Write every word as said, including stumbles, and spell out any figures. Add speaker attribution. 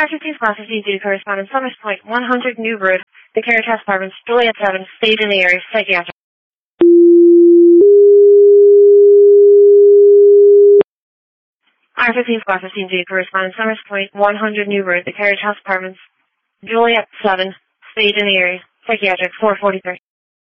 Speaker 1: fifteen Squad fifteen due correspondent Summers Point, one hundred New Road, the Carriage House Apartments, Juliet seven, stayed in the area, psychiatric. R fifteen Squad fifteen due correspondent Summers Point, one hundred New Road, the Carriage House Apartments, Juliet seven, stayed in the area, psychiatric, four forty-three.